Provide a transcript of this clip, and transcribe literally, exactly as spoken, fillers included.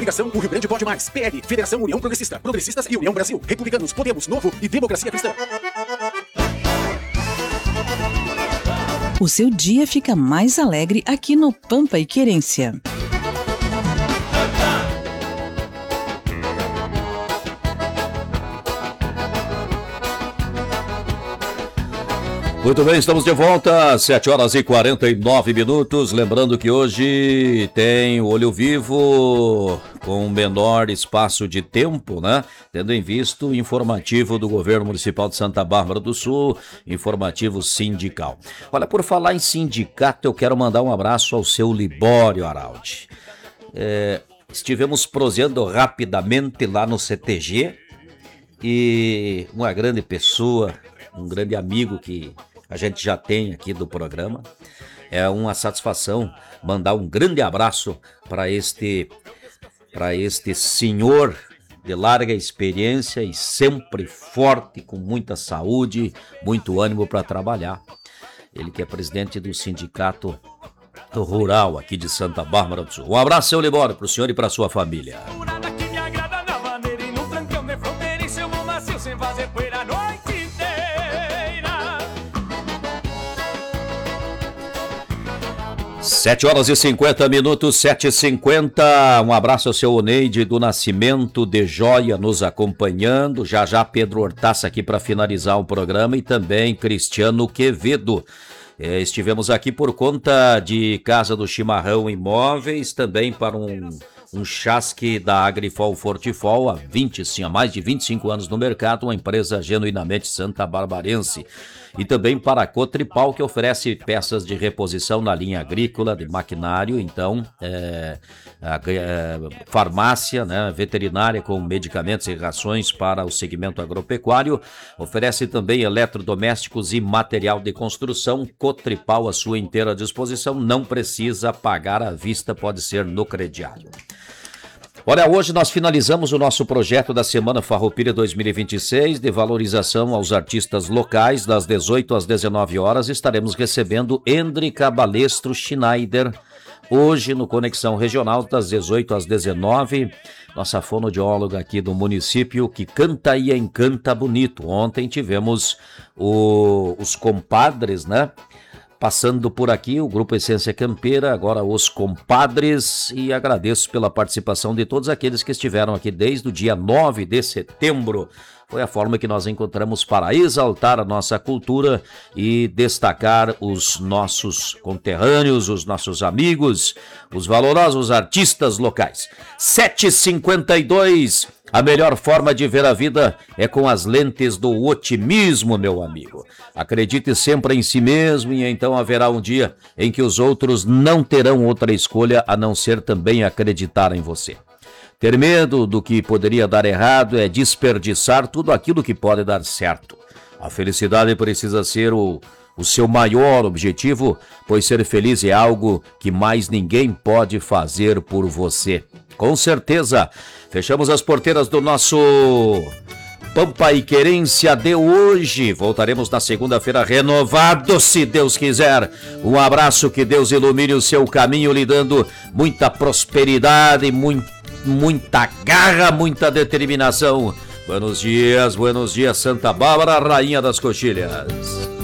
Coligação O Rio Grande Pode Mais. P L, Federação União Progressista. Progressistas e União Brasil. Republicanos, Podemos, Novo e Democracia Cristã. O seu dia fica mais alegre aqui no Pampa e Querência. Muito bem, estamos de volta, sete horas e quarenta e nove minutos. Lembrando que hoje tem o Olho Vivo com menor espaço de tempo, né? Tendo em vista o informativo do Governo Municipal de Santa Bárbara do Sul, informativo sindical. Olha, por falar em sindicato, eu quero mandar um abraço ao seu Libório Araldi. É, estivemos proseando rapidamente lá no C T G e uma grande pessoa, um grande amigo que a gente já tem aqui do programa. É uma satisfação mandar um grande abraço para este, para este senhor de larga experiência e sempre forte, com muita saúde, muito ânimo para trabalhar. Ele que é presidente do Sindicato Rural aqui de Santa Bárbara do Sul. Um abraço, seu Libório, para o senhor e para a sua família. sete horas e cinquenta minutos, sete e cinquenta. Um abraço ao seu Oneide do Nascimento de Joia nos acompanhando. Já já Pedro Hortaça aqui para finalizar o programa e também Cristiano Quevedo. É, estivemos aqui por conta de Casa do Chimarrão Imóveis, também para um, um chasque da Agrifol Fortifol, há, vinte, sim, há mais de vinte e cinco anos no mercado, uma empresa genuinamente santabarbarense. E também para a Cotripal, que oferece peças de reposição na linha agrícola, de maquinário, então, é, a, é, farmácia, né, veterinária com medicamentos e rações para o segmento agropecuário, oferece também eletrodomésticos e material de construção. Cotripal à sua inteira disposição, não precisa pagar à vista, pode ser no crediário. Olha, hoje nós finalizamos o nosso projeto da Semana Farroupilha dois mil e vinte e seis, de valorização aos artistas locais. Das dezoito às dezenove horas, estaremos recebendo Hendrika Balestro Schneider. Hoje, no Conexão Regional, das dezoito às dezenove, nossa fonoaudióloga aqui do município, que canta e encanta bonito. Ontem tivemos o, os compadres, né? Passando por aqui, o Grupo Essência Campeira, agora os compadres, e agradeço pela participação de todos aqueles que estiveram aqui desde o dia nove de setembro. Foi a forma que nós encontramos para exaltar a nossa cultura e destacar os nossos conterrâneos, os nossos amigos, os valorosos artistas locais. sete e cinquenta e dois, a melhor forma de ver a vida é com as lentes do otimismo, meu amigo. Acredite sempre em si mesmo e então haverá um dia em que os outros não terão outra escolha a não ser também acreditar em você. Ter medo do que poderia dar errado é desperdiçar tudo aquilo que pode dar certo. A felicidade precisa ser o, o seu maior objetivo, pois ser feliz é algo que mais ninguém pode fazer por você. Com certeza, fechamos as porteiras do nosso Pampa e Querência de hoje. Voltaremos na segunda-feira renovado, se Deus quiser. Um abraço, que Deus ilumine o seu caminho, lhe dando muita prosperidade, muito muita garra, muita determinação. Buenos dias, buenos dias, Santa Bárbara, rainha das coxilhas.